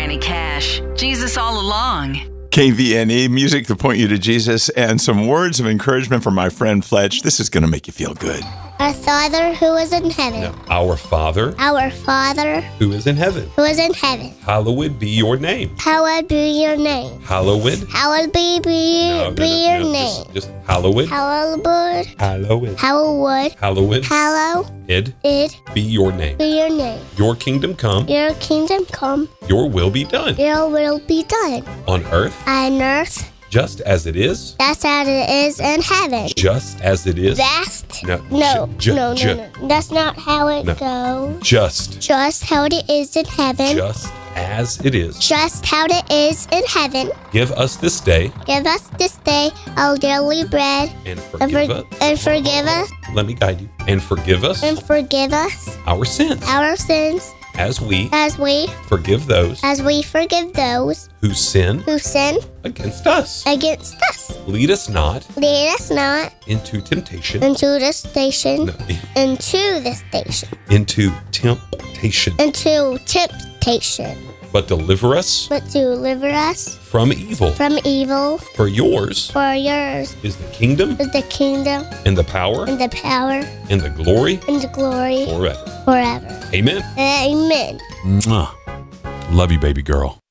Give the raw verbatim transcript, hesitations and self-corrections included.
Johnny Cash. Jesus all along. K V N E, music to point you to Jesus, and some words of encouragement from my friend Fletch. This is going to make you feel good. Our Father who is in heaven. Now, our Father Our Father who is in heaven, who is in heaven. hallowed be your name. Hallowed be your name. Hallowed. Hallowed be, be, No, no, be no, your no, name. Just, just hallowed. Hallowed. Hallowed. Hallowed. Hallowed. Hallowed. Id. It Be your name. be your name. Your kingdom come. Your kingdom come. Your will be done Your will be done. on earth, On earth. just as it is. That's how it is in heaven. Just as it is. That's No, no, ju- no, ju- no, no. That's not how it No. goes. Just. Just how it is in heaven. Just as it is. Just how it is in heaven. Give us this day Give us this day our daily bread, and and, forgive for- us. and forgive us, Let me guide you. And forgive us and forgive us our sins our sins, as we as we forgive those as we forgive those who sin who sin against us. against us. Lead us not Lead us not into temptation. into the station, No, into the station, into temptation, into temptation, but deliver us but deliver us from evil. from evil. For yours For yours is the kingdom is the kingdom and the power and the power and the glory and the glory forever. forever. Amen. Amen. Mwah. Love you, baby girl.